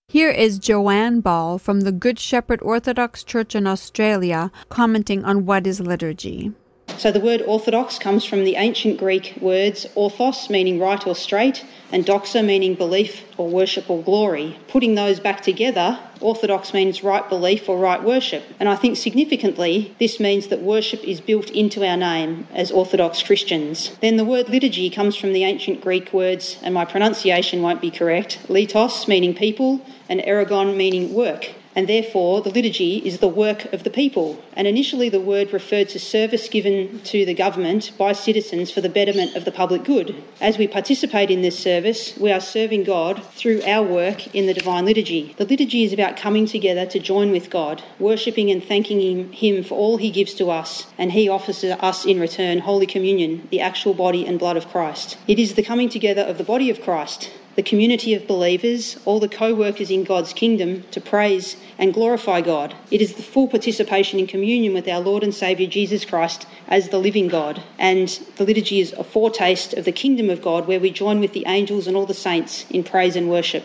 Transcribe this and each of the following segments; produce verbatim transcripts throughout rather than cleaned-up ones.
Here is Joanne Ball from the Good Shepherd Orthodox Church in Australia commenting on what is liturgy. So the word orthodox comes from the ancient Greek words orthos, meaning right or straight, and doxa, meaning belief or worship or glory. Putting those back together, orthodox means right belief or right worship. And I think significantly, this means that worship is built into our name as Orthodox Christians. Then the word liturgy comes from the ancient Greek words, and my pronunciation won't be correct, litos, meaning people, and eragon, meaning work. And therefore, the liturgy is the work of the people. And initially, the word referred to service given to the government by citizens for the betterment of the public good. As we participate in this service, we are serving God through our work in the Divine Liturgy. The liturgy is about coming together to join with God, worshipping and thanking him, him for all he gives to us, and he offers us in return Holy Communion, the actual body and blood of Christ. It is the coming together of the body of Christ, the community of believers, all the co-workers in God's kingdom, to praise and glorify God. It is the full participation in communion with our Lord and Saviour Jesus Christ as the living God. And the liturgy is a foretaste of the kingdom of God, where we join with the angels and all the saints in praise and worship.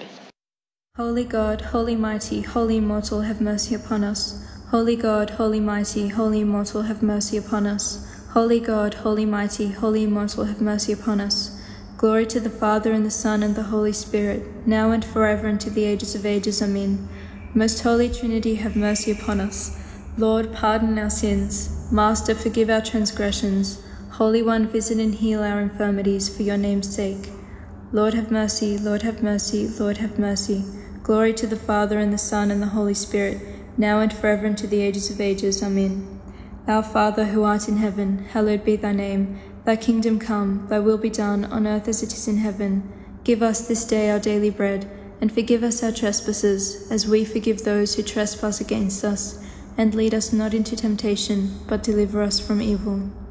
Holy God, holy mighty, holy immortal, have mercy upon us. Holy God, holy mighty, holy immortal, have mercy upon us. Holy God, holy mighty, holy immortal, have mercy upon us. Glory to the Father, and the Son, and the Holy Spirit, now and forever, and to the ages of ages. Amen. Most Holy Trinity, have mercy upon us. Lord, pardon our sins. Master, forgive our transgressions. Holy One, visit and heal our infirmities, for your name's sake. Lord, have mercy. Lord, have mercy. Lord, have mercy. Glory to the Father, and the Son, and the Holy Spirit, now and forever, and to the ages of ages. Amen. Our Father, who art in heaven, hallowed be thy name. Thy kingdom come, thy will be done, on earth as it is in heaven. Give us this day our daily bread, and forgive us our trespasses, as we forgive those who trespass against us. And lead us not into temptation, but deliver us from evil.